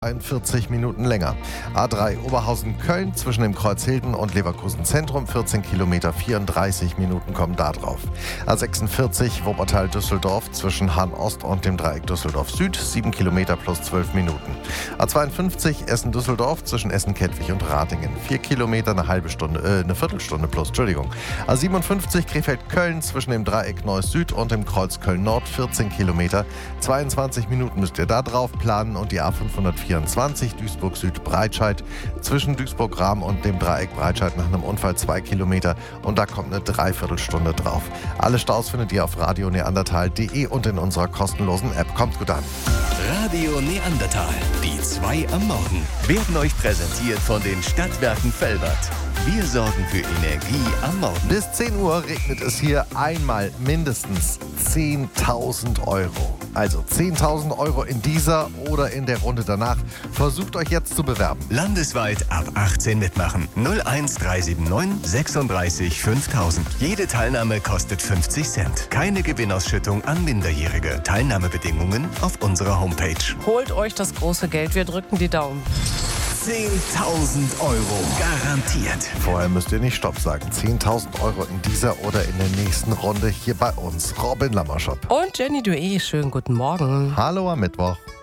41 Minuten länger. A3 Oberhausen-Köln zwischen dem Kreuz Hilden und Leverkusen Zentrum, 14 Kilometer, 34 Minuten kommen da drauf. A46 Wuppertal-Düsseldorf zwischen Hahn-Ost und dem Dreieck Düsseldorf-Süd, 7 Kilometer plus 12 Minuten. A52 Essen-Düsseldorf zwischen Essen-Kettwig und Ratingen, 4 Kilometer, eine Viertelstunde plus, Entschuldigung. A57 Krefeld-Köln zwischen dem Dreieck Neuss-Süd und dem Kreuz Köln-Nord, 14 Kilometer, 22 Minuten müsst ihr da drauf planen und die A524 Duisburg-Süd-Breitscheid zwischen Duisburg-Rahm und dem Dreieck Breitscheid nach einem Unfall 2 Kilometer und da kommt eine Dreiviertelstunde drauf. Alle Staus findet ihr auf radioneandertal.de und in unserer kostenlosen App. Kommt gut an. Radio Neandertal, die 2 am Morgen, werden euch präsentiert von den Stadtwerken Velbert. Wir sorgen für Energie am Morgen. Bis 10 Uhr regnet es hier einmal mindestens 10.000 Euro. Also 10.000 Euro in dieser oder in der Runde danach. Versucht euch jetzt zu bewerben. Landesweit ab 18 mitmachen. 01379 36 5000. Jede Teilnahme kostet 50 Cent. Keine Gewinnausschüttung an Minderjährige. Teilnahmebedingungen auf unserer Homepage. Holt euch das große Geld, wir drücken die Daumen. 10.000 Euro garantiert. Vorher müsst ihr nicht Stopp sagen. 10.000 Euro in dieser oder in der nächsten Runde hier bei uns. Robin Lammerschott. Und Jenny Dué, schönen guten Morgen. Hallo am Mittwoch.